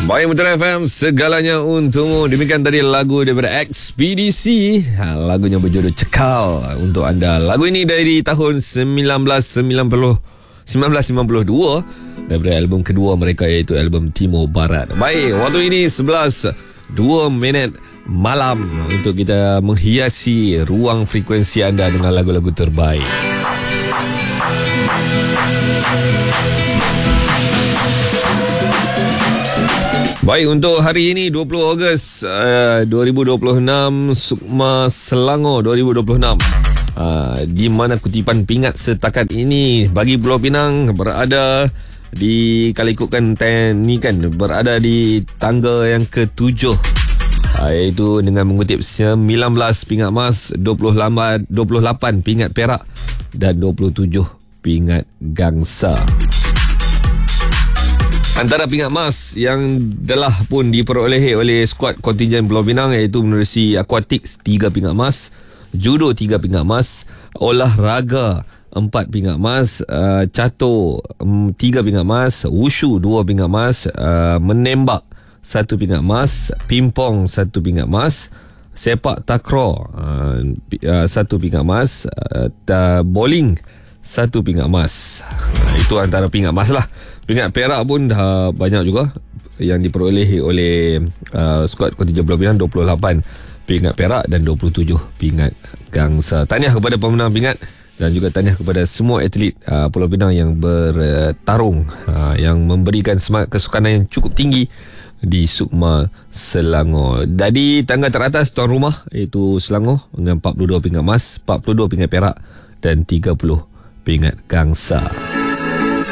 Baik, Mutiara FM, segalanya untukmu. Demikian tadi lagu daripada Ekspedisi. Lagunya berjudul Cekal untuk anda. Lagu ini dari tahun 1992 daripada album kedua mereka, iaitu album Timur Barat. Baik, waktu ini 11:02 malam untuk kita menghiasi ruang frekuensi anda dengan lagu-lagu terbaik. Baik, untuk hari ini 20 Ogos 2026, Sukma Selangor 2026. Di mana kutipan pingat setakat ini bagi Pulau Pinang berada di, kalau ikutkan ni kan, berada di tangga yang ke-7, iaitu dengan mengutip 19 pingat emas, 28 pingat perak dan 27 pingat gangsa. Antara pingat emas yang telah pun diperolehi oleh skuad kontingen Pulau Pinang iaitu menerusi Aquatics 3 pingat emas, Judo 3 pingat emas, Olahraga 4 pingat emas, Catur 3 pingat emas, Wushu 2 pingat emas, Menembak 1 pingat emas, Pimpong 1 pingat emas, Sepak takraw 1 pingat emas, Bowling 1 pingat emas. Itu antara pingat emas lah. Pingat perak pun dah banyak juga yang diperolehi oleh skuad kontingen Pulau Pinang, 28 pingat perak dan 27 pingat gangsa. Tahniah kepada pemenang pingat dan juga tahniah kepada semua atlet Pulau Pinang yang bertarung, yang memberikan semangat kesukanan yang cukup tinggi di Sukma Selangor. Jadi tangga teratas tuan rumah iaitu Selangor dengan 42 pingat emas, 42 pingat perak dan 30 pingat gangsa.